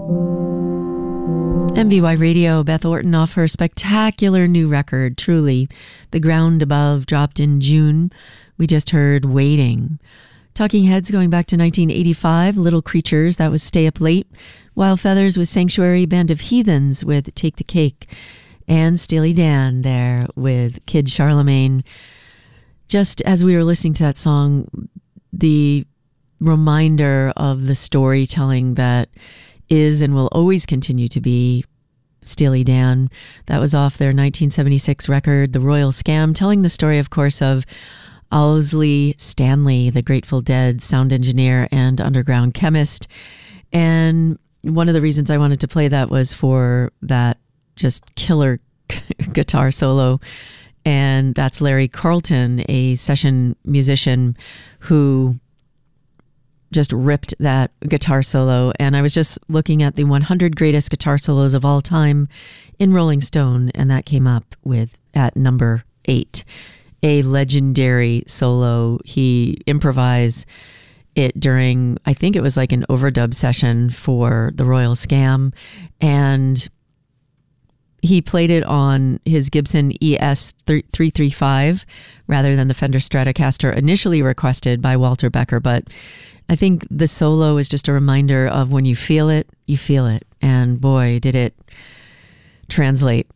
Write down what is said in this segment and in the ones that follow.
MVY Radio, Beth Orton off her spectacular new record, Truly. The Ground Above dropped in June. We just heard Waiting. Talking Heads going back to 1985, Little Creatures, that was Stay Up Late. Wild Feathers with Sanctuary, Band of Heathens with Take the Cake. And Steely Dan there with Kid Charlemagne. Just as we were listening to that song, the reminder of the storytelling that is and will always continue to be Steely Dan. That was off their 1976 record, The Royal Scam, telling the story, of course, of Owsley Stanley, the Grateful Dead sound engineer and underground chemist. And one of the reasons I wanted to play that was for that just killer guitar solo. And that's Larry Carlton, a session musician who just ripped that guitar solo. And I was just looking at the 100 greatest guitar solos of all time in Rolling Stone, and that came up with at number 8, a legendary solo. He improvised it during, I think it was like an overdub session for the Royal Scam, and he played it on his Gibson ES 335 rather than the Fender Stratocaster initially requested by Walter Becker. But I think the solo is just a reminder of when you feel it, you feel it. And boy, did it translate.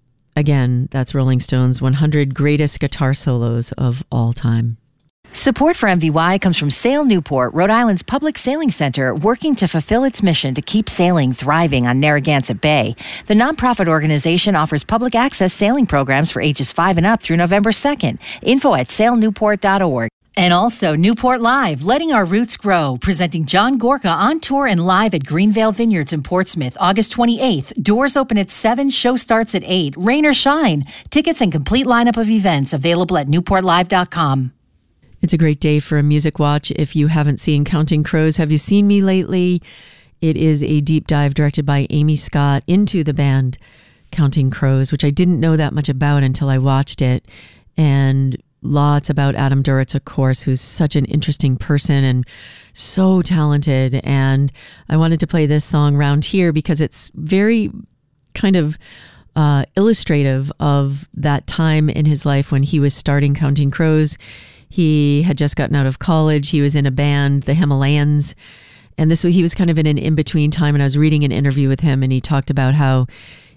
Again, that's Rolling Stone's 100 greatest guitar solos of all time. Support for MVY comes from Sail Newport, Rhode Island's public sailing center, working to fulfill its mission to keep sailing thriving on Narragansett Bay. The nonprofit organization offers public access sailing programs for ages 5 and up through November 2nd. Info at sailnewport.org. And also Newport Live, Letting Our Roots Grow, presenting John Gorka on tour and live at Greenvale Vineyards in Portsmouth, August 28th. Doors open at 7, show starts at 8. Rain or shine. Tickets and complete lineup of events available at newportlive.com. It's a great day for a music watch. If you haven't seen Counting Crows, Have You Seen Me Lately? It is a deep dive directed by Amy Scott into the band Counting Crows, which I didn't know that much about until I watched it. And lots about Adam Duritz, of course, who's such an interesting person and so talented. And I wanted to play this song Round Here because it's very kind of illustrative of that time in his life when he was starting Counting Crows. He had just gotten out of college. He was in a band, the Himalayans. And he was kind of in an in-between time. And I was reading an interview with him, and he talked about how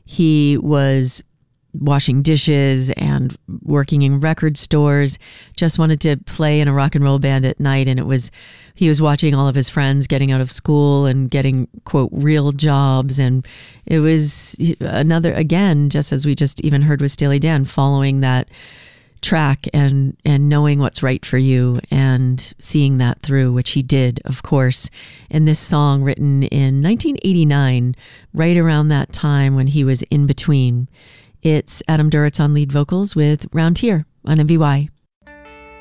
he was washing dishes and working in record stores, just wanted to play in a rock and roll band at night. And he was watching all of his friends getting out of school and getting, quote, real jobs. And it was another, again, just as we just even heard with Steely Dan, following that track and knowing what's right for you and seeing that through, which he did, of course. And this song, written in 1989, right around that time when he was in between. It's Adam Duritz on lead vocals with Round Here on MVY.